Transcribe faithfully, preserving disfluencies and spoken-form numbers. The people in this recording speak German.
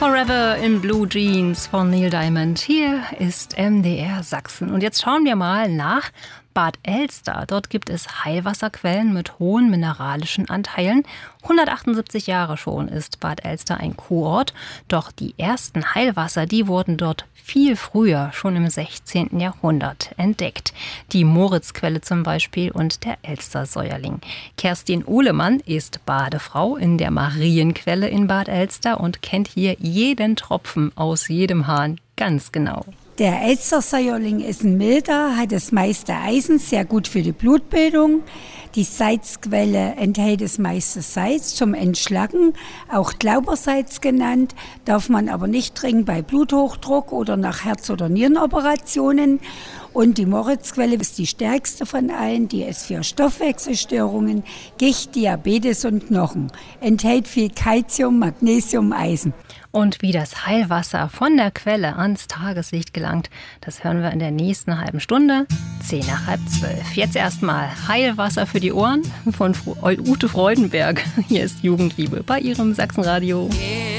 Forever in Blue Jeans von Neil Diamond. Hier ist M D R Sachsen. Und jetzt schauen wir mal nach Bad Elster. Dort gibt es Heilwasserquellen mit hohen mineralischen Anteilen. hundertachtundsiebzig Jahre schon ist Bad Elster ein Kurort. Doch die ersten Heilwasser, die wurden dort viel früher, schon im sechzehnten Jahrhundert, entdeckt. Die Moritzquelle zum Beispiel und der Elstersäuerling. Kerstin Uhlemann ist Badefrau in der Marienquelle in Bad Elster und kennt hier jeden Tropfen aus jedem Hahn ganz genau. Der Elstersäuerling ist ein milder, hat das meiste Eisen, sehr gut für die Blutbildung. Die Salzquelle enthält das meiste Salz zum Entschlacken, auch Glaubersalz genannt, darf man aber nicht trinken bei Bluthochdruck oder nach Herz- oder Nierenoperationen. Und die Moritzquelle ist die stärkste von allen, die ist für Stoffwechselstörungen, Gicht, Diabetes und Knochen. Enthält viel Calcium, Magnesium, Eisen. Und wie das Heilwasser von der Quelle ans Tageslicht gelangt, das hören wir in der nächsten halben Stunde, zehn nach halb zwölf. Jetzt erstmal Heilwasser für die Ohren von Ute Freudenberg. Hier ist Jugendliebe bei ihrem Sachsenradio.